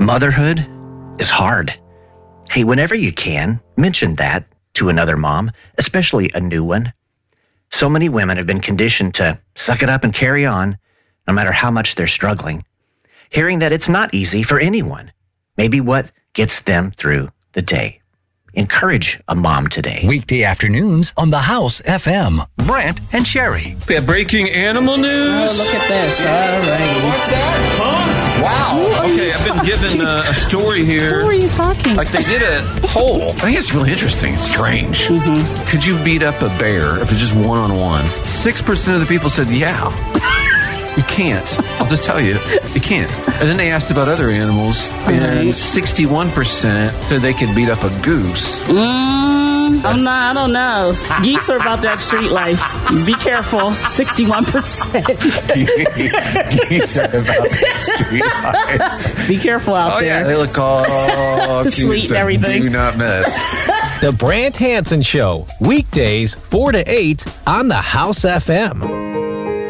Motherhood is hard. Hey, whenever you can, mention that to another mom, especially a new one. So many women have been conditioned to suck it up and carry on, no matter how much they're struggling. Hearing that it's not easy for anyone, maybe what gets them through the day. Encourage a mom today. Weekday afternoons on The House FM. Brant and Sherry. We have breaking animal news. Oh, look at this. All right. What's that? Huh? Wow. Okay, I've been given a story here. Who are you talking? Like they did a poll. I think it's really interesting. It's strange. Mm-hmm. Could you beat up a bear if it's just one-on-one? 6% of the people said, yeah. You can't. I'll just tell you, you can't. And then they asked about other animals, and 61% said they could beat up a goose. I don't know. Geese are about that street life. Be careful. 61%. Geese are about that street life. Be careful out there. Oh, yeah. They look all cute. Sweet and everything. Do not mess. The Brant Hansen Show. Weekdays, 4 to 8 on The House FM.